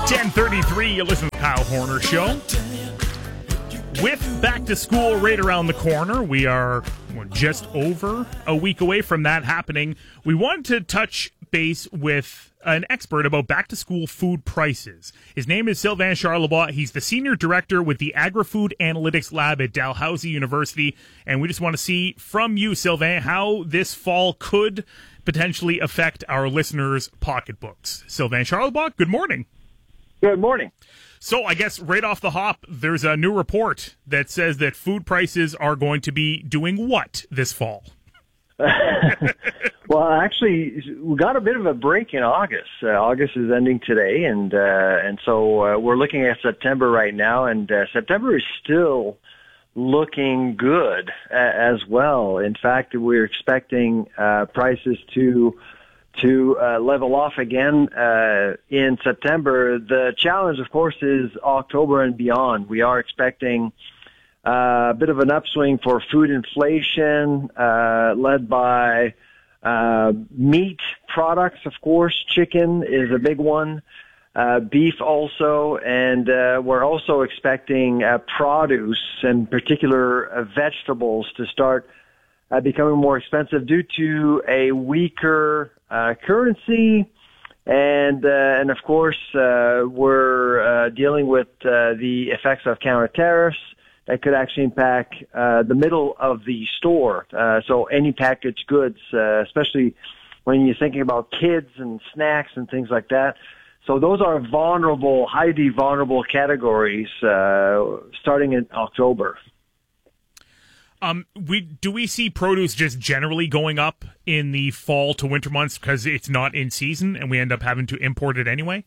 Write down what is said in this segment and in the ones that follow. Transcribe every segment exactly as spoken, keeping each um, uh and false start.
ten thirty-three, you listen to the Kyle Horner Show. With back to school right around the corner, we are just over a week away from that happening. We wanted to touch base with an expert about back to school food prices. His name is Sylvain Charlebois. He's the senior director with the Agri-Food Analytics Lab at Dalhousie University. And we just want to see from you, Sylvain, how this fall could potentially affect our listeners' pocketbooks. Sylvain Charlebois, good morning. Good morning. So I guess right off the hop, there's a new report that says that food prices are going to be doing what this fall? Well, actually, we got a bit of a break in August. Uh, August is ending today, and uh, and so uh, we're looking at September right now, and uh, September is still looking good uh, as well. In fact, we're expecting uh, prices to to uh, level off again uh, in September. The challenge, of course, is October and beyond. We are expecting uh, a bit of an upswing for food inflation, uh, led by uh, meat products, of course. Chicken is a big one. Uh, beef also, and uh, we're also expecting uh, produce, in particular uh, vegetables, to start uh, becoming more expensive due to a weaker uh, currency, and uh, and of course uh, we're uh, dealing with uh, the effects of counter tariffs that could actually impact uh, the middle of the store. Uh, so any packaged goods, uh, especially when you're thinking about kids and snacks and things like that. So those are vulnerable, highly vulnerable categories uh, starting in October. Um, we do we see produce just generally going up in the fall to winter months because it's not in season and we end up having to import it anyway?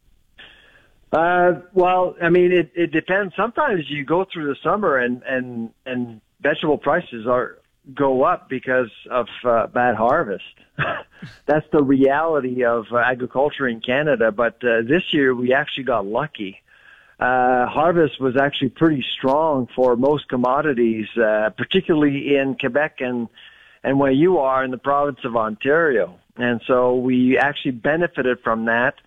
Uh, well, I mean, it, it depends. Sometimes you go through the summer and, and, and vegetable prices are go up because of uh, bad harvest. That's the reality of uh, agriculture in Canada. But uh, this year we actually got lucky. Uh, harvest was actually pretty strong for most commodities, uh, particularly in Quebec and, and where you are in the province of Ontario. And so we actually benefited from that.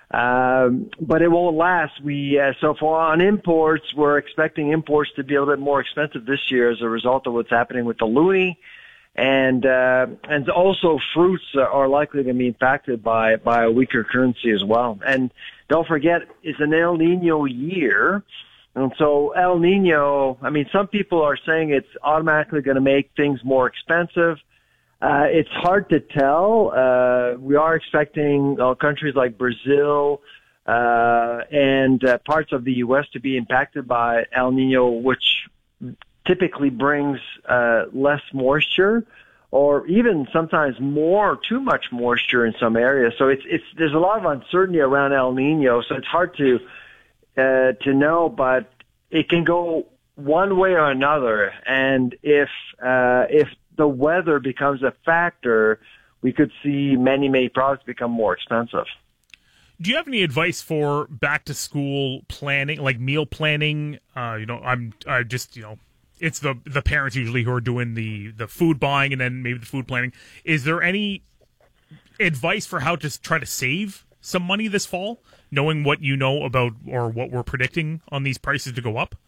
Um, but it won't last. We, uh, so for on imports, we're expecting imports to be a little bit more expensive this year as a result of what's happening with the loonie. And, uh, and also fruits are likely to be impacted by, by a weaker currency as well. And don't forget, it's an El Nino year. And so El Nino, I mean, some people are saying it's automatically going to make things more expensive. Uh, it's hard to tell. Uh, we are expecting uh, countries like Brazil, uh, and uh, parts of the U S to be impacted by El Nino, which typically brings uh, less moisture, or even sometimes more, too much moisture in some areas. So it's it's there's a lot of uncertainty around El Nino. So it's hard to uh, to know, but it can go one way or another. And if uh, if the weather becomes a factor, we could see many many products become more expensive. Do you have any advice for back to school planning, like meal planning? Uh, you know, I'm I just you know. It's the the parents usually who are doing the, the food buying and then maybe the food planning. Is there any advice for how to try to save some money this fall, knowing what you know about or what we're predicting on these prices to go up?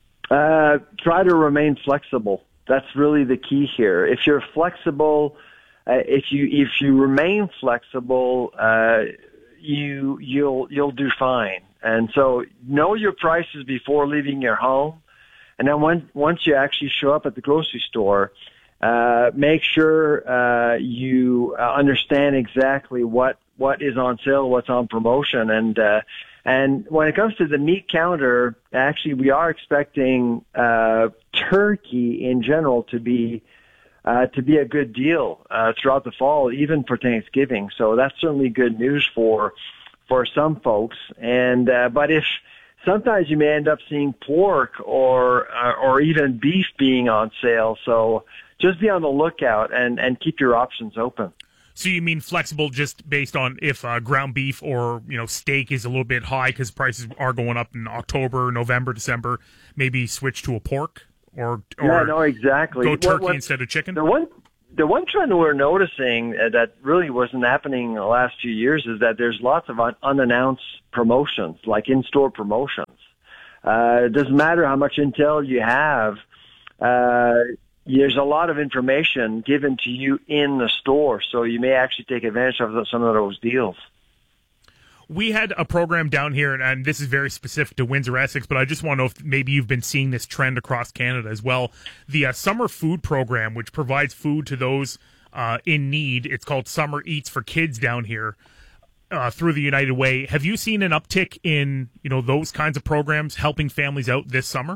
Uh, try to remain flexible. That's really the key here. If you're flexible, uh, if you if you remain flexible, uh, you you'll you'll do fine. And so know your prices before leaving your home. And then when, once you actually show up at the grocery store, uh, make sure uh, you uh, understand exactly what, what is on sale, what's on promotion. And uh, and when it comes to the meat counter, actually we are expecting uh, turkey in general to be uh, to be a good deal uh, throughout the fall, even for Thanksgiving. So that's certainly good news for for some folks. And uh, but if sometimes you may end up seeing pork or uh, or even beef being on sale. So just be on the lookout and, and keep your options open. So you mean flexible just based on if uh, ground beef or you know steak is a little bit high because prices are going up in October, November, December, maybe switch to a pork or, or yeah, no, exactly. go turkey what, what, instead of chicken? The one, the one trend we're noticing uh, that really wasn't happening in the last few years is that there's lots of un- unannounced promotions, like in-store promotions. Uh, it doesn't matter how much intel you have. Uh, there's a lot of information given to you in the store, so you may actually take advantage of some of those deals. We had a program down here, and, and this is very specific to Windsor, Essex, but I just want to know if maybe you've been seeing this trend across Canada as well. The uh, Summer Food Program, which provides food to those uh, in need. It's called Summer Eats for Kids down here uh, through the United Way. Have you seen an uptick in, you know, those kinds of programs helping families out this summer?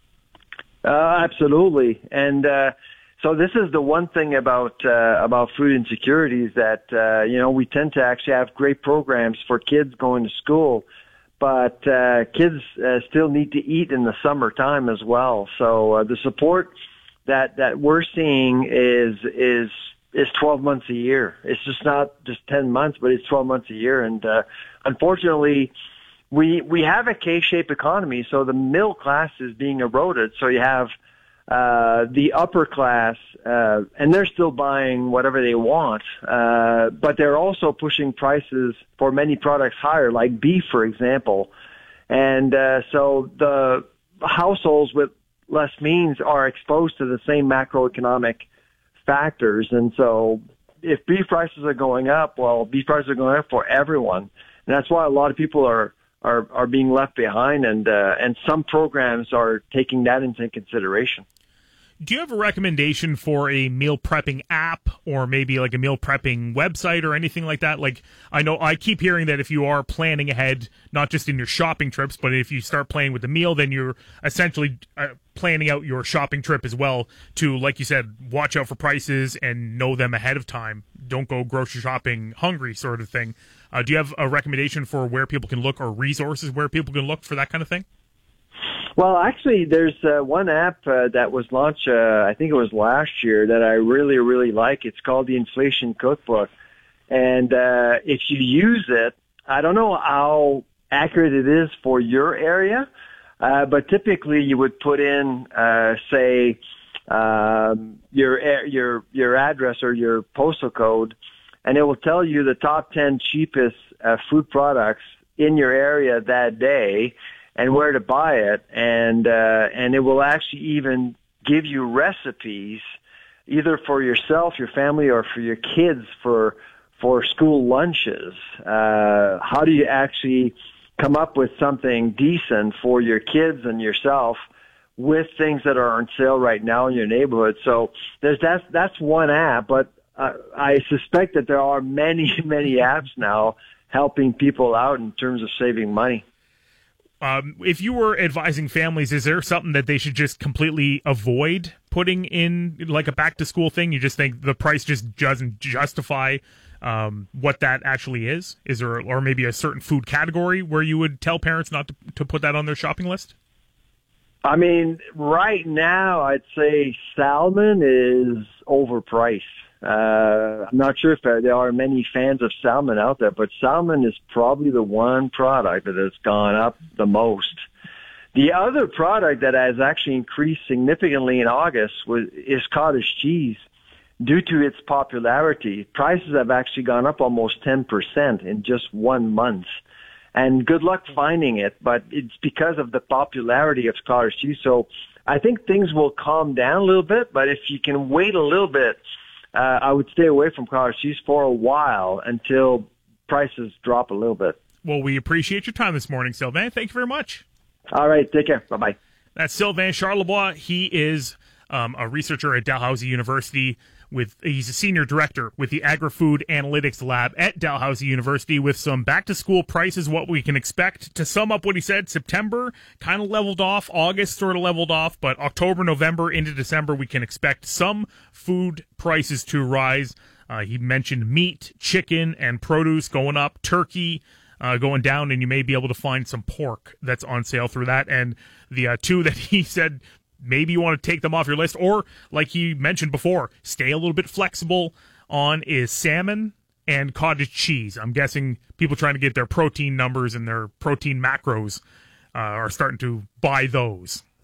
Uh, absolutely. And uh, so this is the one thing about uh, about food insecurity is that, uh, you know, we tend to actually have great programs for kids going to school, but uh, kids uh, still need to eat in the summertime as well. So uh, the support that, that we're seeing is is is twelve months a year. It's just not just ten months, but it's twelve months a year. And uh, unfortunately, we we have a K-shaped economy, so the middle class is being eroded. So you have uh, the upper class, uh, and they're still buying whatever they want, uh, but they're also pushing prices for many products higher, like beef, for example. And uh, so the households with less means are exposed to the same macroeconomic factors. And so if beef prices are going up, well, beef prices are going up for everyone. And that's why a lot of people are are, are being left behind, and uh, and some programs are taking that into consideration. Do you have a recommendation for a meal prepping app or maybe like a meal prepping website or anything like that? Like, I know I keep hearing that if you are planning ahead, not just in your shopping trips, but if you start planning with the meal, then you're essentially uh, planning out your shopping trip as well to, like you said, watch out for prices and know them ahead of time. Don't go grocery shopping hungry sort of thing. Uh, do you have a recommendation for where people can look or resources where people can look for that kind of thing? Well, actually, there's uh, one app uh, that was launched, uh, I think it was last year, that I really, really like. It's called the Inflation Cookbook. And uh, if you use it, I don't know how accurate it is for your area, uh, but typically you would put in, uh, say, um, your your your address or your postal code, and it will tell you the top ten cheapest uh, food products in your area that day, and where to buy it, and uh, and it will actually even give you recipes, either for yourself, your family, or for your kids for for school lunches. Uh, how do you actually come up with something decent for your kids and yourself with things that are on sale right now in your neighborhood? So there's that's that's one app, but uh, I suspect that there are many many apps now helping people out in terms of saving money. Um, if you were advising families, is there something that they should just completely avoid putting in, like a back-to-school thing? You just think the price just doesn't justify um, what that actually is? Is there, or maybe a certain food category where you would tell parents not to, to put that on their shopping list? I mean, right now, I'd say salmon is overpriced. Uh, I'm not sure if there are many fans of salmon out there, but salmon is probably the one product that has gone up the most. The other product that has actually increased significantly in August was, is cottage cheese. Due to its popularity, prices have actually gone up almost ten percent in just one month. And good luck finding it, but it's because of the popularity of cottage cheese. So I think things will calm down a little bit, but if you can wait a little bit, Uh, I would stay away from cottage cheese for a while until prices drop a little bit. Well, we appreciate your time this morning, Sylvain. Thank you very much. All right. Take care. Bye-bye. That's Sylvain Charlebois. He is um, a researcher at Dalhousie University. With he's a senior director with the Agri-Food Analytics Lab at Dalhousie University, with some back-to-school prices, what we can expect. To sum up what he said, September kind of leveled off, August sort of leveled off, but October, November into December, we can expect some food prices to rise. Uh, he mentioned meat, chicken, and produce going up, turkey uh, going down, and you may be able to find some pork that's on sale through that. And the uh, two that he said maybe you want to take them off your list, or like he mentioned before, stay a little bit flexible on, is salmon and cottage cheese. I'm guessing people trying to get their protein numbers and their protein macros uh, are starting to buy those.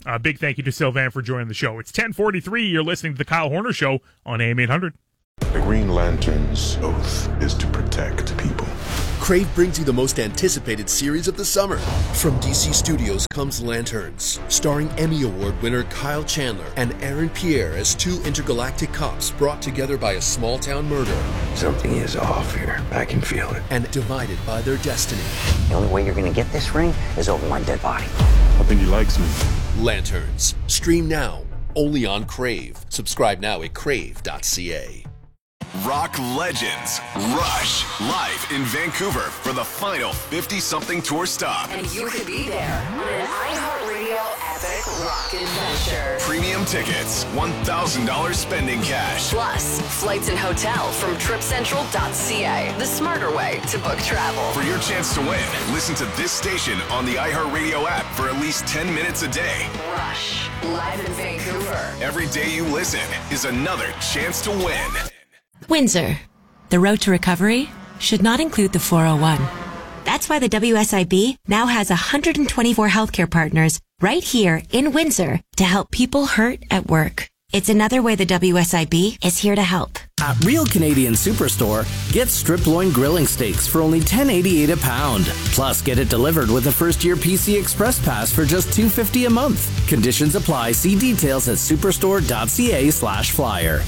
A big thank you to Sylvain for joining the show. It's ten forty-three. You're listening to The Kyle Horner Show on A M eight hundred. The Green Lantern's oath is to protect people. Crave brings you the most anticipated series of the summer. From D C Studios comes Lanterns, starring Emmy Award winner Kyle Chandler and Aaron Pierre as two intergalactic cops brought together by a small-town murder. Something is off here. I can feel it. And divided by their destiny. The only way you're going to get this ring is over my dead body. I think he likes me. Lanterns. Stream now. Only on Crave. Subscribe now at crave dot c a. Rock legends Rush live in Vancouver for the final fifty-something tour stop. And you could be there on an iHeartRadio epic rock adventure. Premium tickets, one thousand dollars spending cash. Plus, flights and hotel from trip central dot c a, the smarter way to book travel. For your chance to win, listen to this station on the iHeartRadio app for at least ten minutes a day. Rush, live in Vancouver. Every day you listen is another chance to win. Windsor. The road to recovery should not include the four oh one. That's why the W S I B now has one hundred twenty-four healthcare partners right here in Windsor to help people hurt at work. It's another way the W S I B is here to help. At Real Canadian Superstore, get strip loin grilling steaks for only ten eighty-eight a pound. Plus, get it delivered with a first-year P C Express Pass for just two fifty a month. Conditions apply. See details at superstore dot c a slash flyer.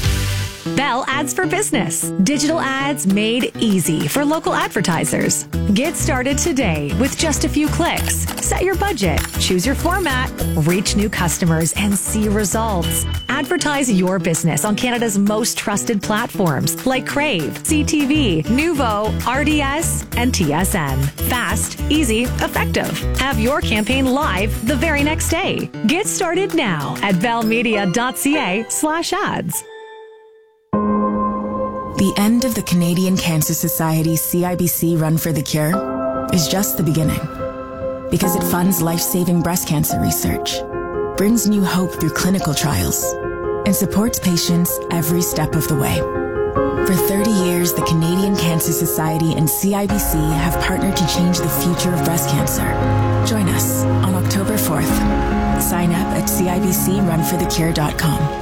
Bell Ads for Business. Digital ads made easy for local advertisers. Get started today with just a few clicks. Set your budget, choose your format, reach new customers, and see results. Advertise your business on Canada's most trusted platforms like Crave, C T V, Nuvo, R D S, and T S N. Fast, easy, effective. Have your campaign live the very next day. Get started now at bellmedia dot c a slash ads. The end of the Canadian Cancer Society C I B C Run for the Cure is just the beginning, because it funds life-saving breast cancer research, brings new hope through clinical trials, and supports patients every step of the way. For thirty years, the Canadian Cancer Society and C I B C have partnered to change the future of breast cancer. Join us on October fourth. Sign up at c i b c run for the cure dot com.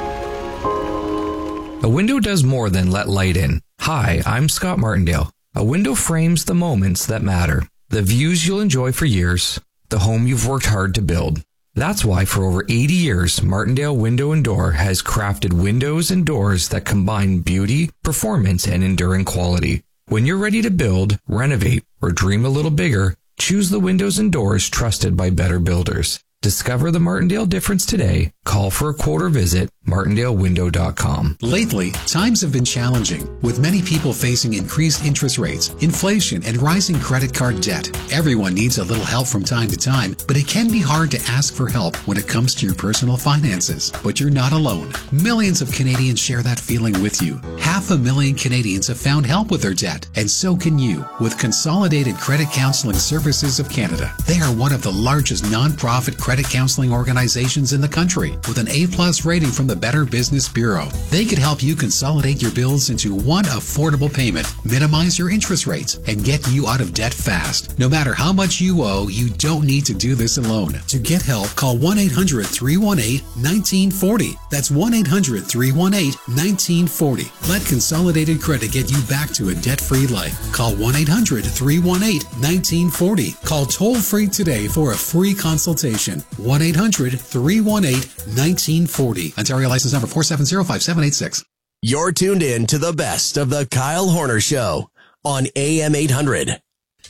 A window does more than let light in. Hi, I'm Scott Martindale. A window frames the moments that matter, the views you'll enjoy for years, the home you've worked hard to build. That's why for over eighty years, Martindale Window and Door has crafted windows and doors that combine beauty, performance, and enduring quality. When you're ready to build, renovate, or dream a little bigger, choose the windows and doors trusted by better builders. Discover the Martindale difference today. Call for a quote or visit martindale window dot com. Lately, times have been challenging, with many people facing increased interest rates, inflation, and rising credit card debt. Everyone needs a little help from time to time, but it can be hard to ask for help when it comes to your personal finances. But you're not alone. Millions of Canadians share that feeling with you. Half a million Canadians have found help with their debt, and so can you with Consolidated Credit Counseling Services of Canada. They are one of the largest non-profit credit counseling organizations in the country, with an A plus rating from the Better Business Bureau. They could help you consolidate your bills into one affordable payment, minimize your interest rates, and get you out of debt fast. No matter how much you owe, you don't need to do this alone. To get help, call one eight hundred three one eight one nine four zero. That's one eight hundred three one eight one nine four zero. Let Consolidated Credit get you back to a debt-free life. Call one eight hundred three one eight one nine four zero. Call toll-free today for a free consultation. one eight hundred three one eight one nine four zero. Ontario license number four seven zero five seven eight six. You're tuned in to the best of the Kyle Horner Show on A M eight hundred.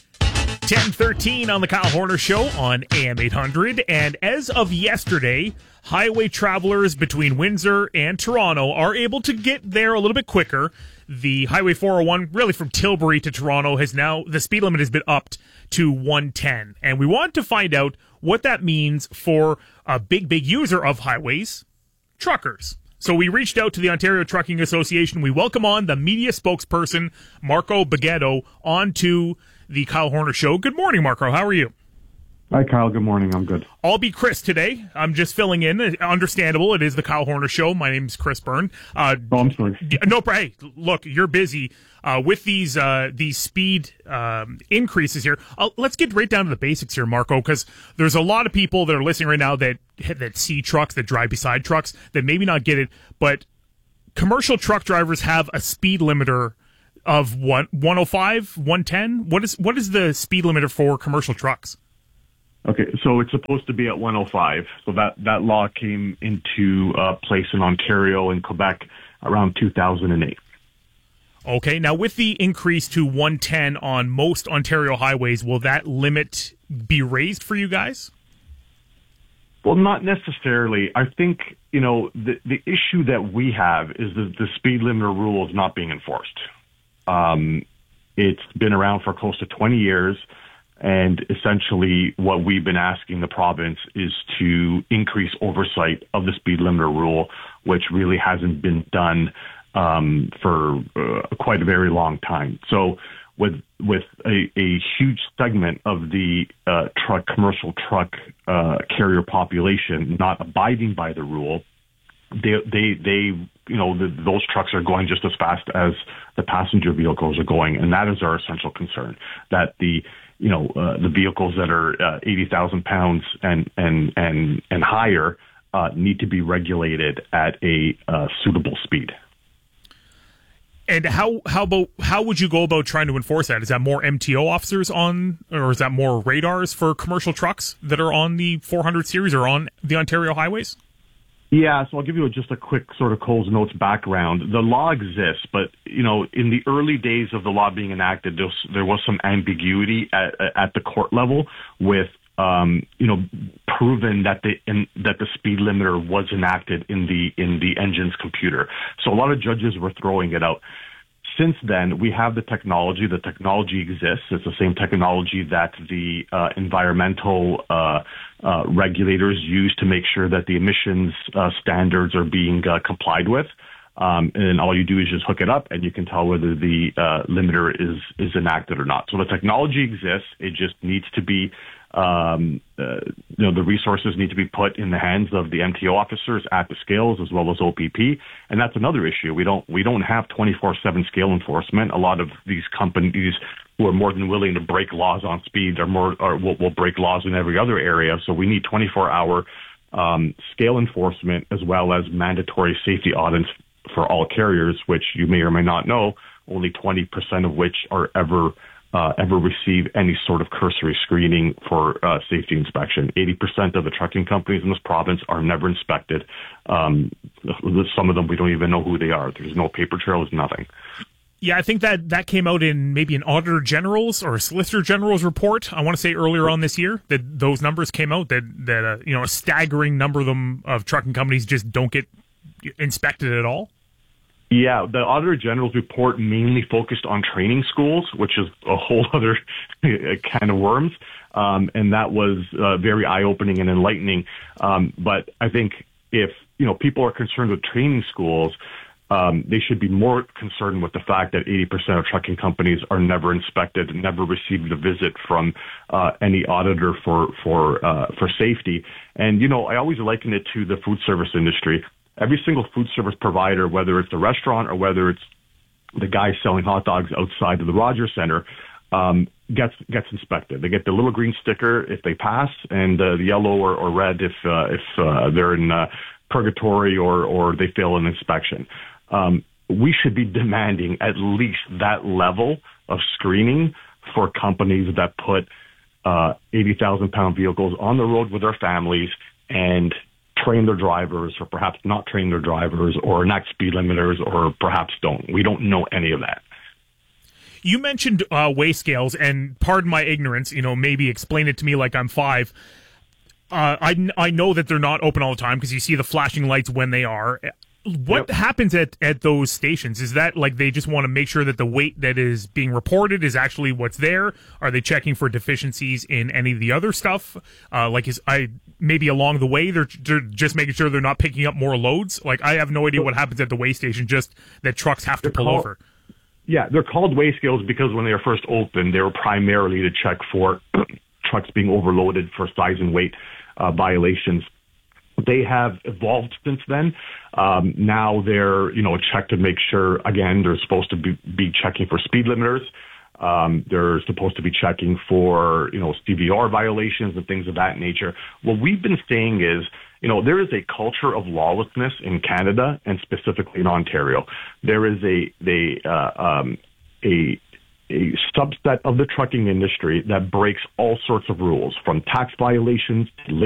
ten thirteen on the Kyle Horner Show on A M eight hundred. And as of yesterday, highway travelers between Windsor and Toronto are able to get there a little bit quicker. The Highway four oh one, really from Tilbury to Toronto, has now, the speed limit has been upped to one ten. And we want to find out what that means for a big, big user of highways, truckers. So we reached out to the Ontario Trucking Association. We welcome on the media spokesperson, Marco Baghetto, onto the Kyle Horner Show. Good morning, Marco. How are you? Hi, Kyle. Good morning. I'm good. I'll be Chris today. I'm just filling in. Understandable. It is the Kyle Horner Show. My name's Chris Byrne. Uh, oh, I'm sorry. No, hey, look, you're busy uh, with these uh, these speed um, increases here. Uh, let's get right down to the basics here, Marco, because there's a lot of people that are listening right now that that see trucks, that drive beside trucks, that maybe not get it, but commercial truck drivers have a speed limiter of what, one oh five, one ten? What is what is the speed limiter for commercial trucks? Okay, so it's supposed to be at one oh five. So that, that law came into uh, place in Ontario and Quebec around two thousand eight. Okay, now with the increase to one ten on most Ontario highways, will that limit be raised for you guys? Well, not necessarily. I think, you know, the, the issue that we have is that the speed limiter rule is not being enforced. Um, it's been around for close to twenty years. And essentially what we've been asking the province is to increase oversight of the speed limiter rule, which really hasn't been done um, for uh, quite a very long time. So with with a, a huge segment of the uh, truck commercial truck uh, carrier population not abiding by the rule, they they they you know the, those trucks are going just as fast as the passenger vehicles are going, and that is our essential concern. That the you know, uh, the vehicles that are uh, eighty thousand pounds and, and, and, and higher uh, need to be regulated at a uh, suitable speed. And how, how about, how would you go about trying to enforce that? Is that more M T O officers on, or is that more radars for commercial trucks that are on the four hundred series or on the Ontario highways? Yeah, so I'll give you just a quick sort of Coles Notes background. The law exists, but, you know, in the early days of the law being enacted, there was, there was some ambiguity at, at the court level with, um, you know, proven that the in, that the speed limiter was enacted in the in the engine's computer. So a lot of judges were throwing it out. Since then, we have the technology. The technology exists. It's the same technology that the uh, environmental uh, uh, regulators use to make sure that the emissions uh, standards are being uh, complied with. Um, and all you do is just hook it up, and you can tell whether the uh, limiter is is enacted or not. So the technology exists. It just needs to be, um, uh, you know, the resources need to be put in the hands of the M T O officers at the scales as well as O P P, and that's another issue. We don't we don't have twenty-four seven scale enforcement. A lot of these companies who are more than willing to break laws on speed are more or will, will break laws in every other area. So we need twenty-four hour um, scale enforcement as well as mandatory safety audits for all carriers, which you may or may not know, only twenty percent of which are ever uh, ever receive any sort of cursory screening for uh, safety inspection. eighty percent of the trucking companies in this province are never inspected. Um, some of them, we don't even know who they are. There's no paper trail, there's nothing. Yeah, I think that that came out in maybe an Auditor General's or a Solicitor General's report. I want to say earlier on this year that those numbers came out, that, that uh, you know, a staggering number of them of trucking companies just don't get inspected at all. Yeah, the Auditor General's report mainly focused on training schools, which is a whole other can of worms. Um, and that was uh, very eye-opening and enlightening. Um, but I think if, you know, people are concerned with training schools, um, they should be more concerned with the fact that eighty percent of trucking companies are never inspected, never received a visit from uh, any auditor for, for, uh, for safety. And, you know, I always liken it to the food service industry. Every single food service provider, whether it's the restaurant or whether it's the guy selling hot dogs outside of the Rogers Center, um, gets gets inspected. They get the little green sticker if they pass, and uh, the yellow or, or red if uh, if uh, they're in uh, purgatory or or they fail an inspection. Um, we should be demanding at least that level of screening for companies that put uh, eighty thousand pound vehicles on the road with their families and train their drivers, or perhaps not train their drivers, or enact speed limiters, or perhaps don't. We don't know any of that. You mentioned uh, weigh scales, and pardon my ignorance, you know, maybe explain it to me like I'm five. Uh, I, I know that they're not open all the time because you see the flashing lights when they are. What yep. happens at, at those stations? Is that like they just want to make sure that the weight that is being reported is actually what's there? Are they checking for deficiencies in any of the other stuff? Uh, like is I maybe along the way they're, they're just making sure they're not picking up more loads? Like I have no idea what happens at the weigh station, just that trucks have to pull called, over. Yeah, they're called weigh scales because when they were first opened, they were primarily to check for trucks being overloaded for size and weight uh, violations. They have evolved since then. Um, now they're, you know, checked to make sure, again, they're supposed to be, be checking for speed limiters. Um, they're supposed to be checking for, you know, C V R violations and things of that nature. What we've been saying is, you know, there is a culture of lawlessness in Canada and specifically in Ontario. There is a, they, uh, um, a, a subset of the trucking industry that breaks all sorts of rules, from tax violations to